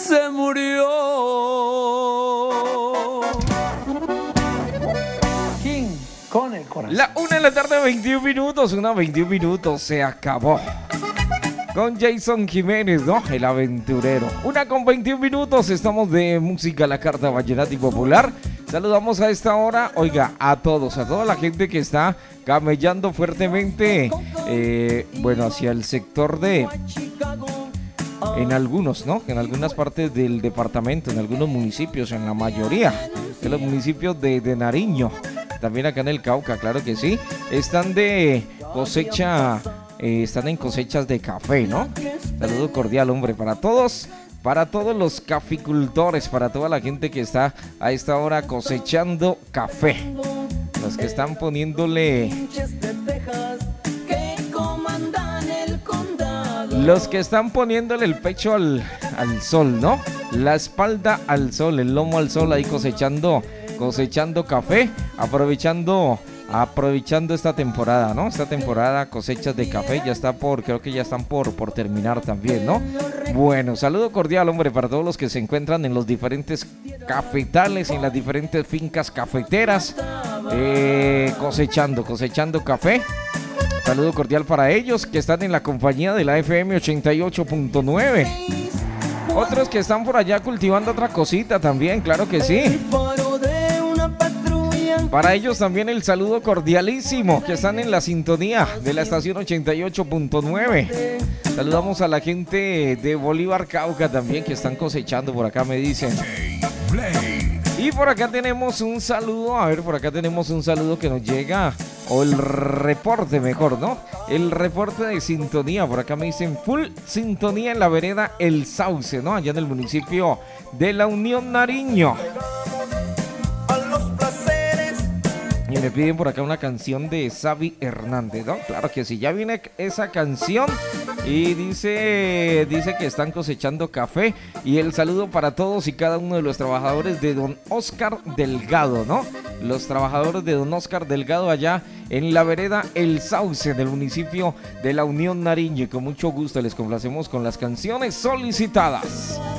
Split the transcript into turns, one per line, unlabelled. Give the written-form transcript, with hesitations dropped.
se murió. King con el corazón.
La 1:00 21 minutos, 1:21 minutos, se acabó. Con Jason Jiménez, ¿no? El aventurero. 1:21 minutos, estamos de música, la carta vallenata y popular. Saludamos a esta hora, oiga, a todos, a toda la gente que está camellando fuertemente, bueno, hacia el sector de... En algunos, ¿no? En algunas partes del departamento, en algunos municipios, en la mayoría de los municipios de Nariño. También acá en el Cauca, claro que sí. Están de cosecha, están en cosechas de café, ¿no? Saludo cordial, hombre, para todos los caficultores, para toda la gente que está a esta hora cosechando café. Los que están poniéndole... Los que están poniéndole el pecho al sol, ¿no? La espalda al sol, el lomo al sol, ahí cosechando café, aprovechando esta temporada, ¿no? Esta temporada cosechas de café ya está creo que ya están por terminar también, ¿no? Bueno, saludo cordial, hombre, para todos los que se encuentran en los diferentes cafetales, en las diferentes fincas cafeteras, cosechando café. Saludo cordial para ellos que están en la compañía de la FM 88.9. Otros que están por allá cultivando otra cosita también, claro que sí. Para ellos también el saludo cordialísimo, que están en la sintonía de la estación 88.9. Saludamos a la gente de Bolívar, Cauca también, que están cosechando, por acá me dicen. Y por acá tenemos un saludo, por acá tenemos un saludo que nos llega, o el reporte mejor, ¿no? El reporte de sintonía, por acá me dicen full sintonía en la vereda El Sauce, ¿no? Allá en el municipio de La Unión, Nariño. Y me piden por acá una canción de Xavi Hernández, ¿no? Claro que sí, ya viene esa canción y dice que están cosechando café. Y el saludo para todos y cada uno de los trabajadores de Don Oscar Delgado, ¿no? Los trabajadores de Don Oscar Delgado allá en la vereda El Sauce del municipio de La Unión, Nariño. Y con mucho gusto les complacemos con las canciones solicitadas.